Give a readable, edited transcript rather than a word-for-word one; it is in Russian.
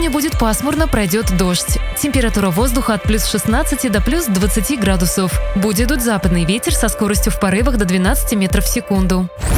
Сегодня будет пасмурно, пройдет дождь. Температура воздуха от плюс 16 до плюс 20 градусов. Будет дуть западный ветер со скоростью в порывах до 12 метров в секунду.